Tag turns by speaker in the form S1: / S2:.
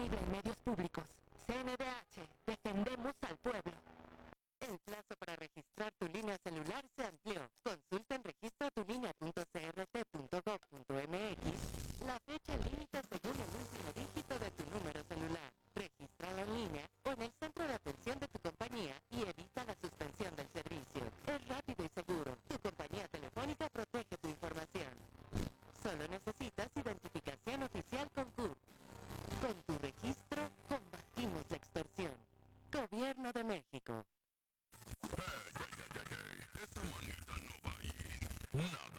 S1: disponible en medios públicos. CNDH, defendemos al pueblo. El plazo para registrar tu línea celular se amplió. Consulta en registrotulinea.crt.gov.mx la fecha límite según el último dígito de tu número celular. Regístrala en línea o en el centro de atención de tu compañía y evita la suspensión del servicio. Es rápido y seguro. Tu compañía telefónica protege tu información. Solo necesitas identificación oficial con CURP. Con tu registro, combatimos la extorsión. Gobierno de México.
S2: Esa manita no va a ir. Una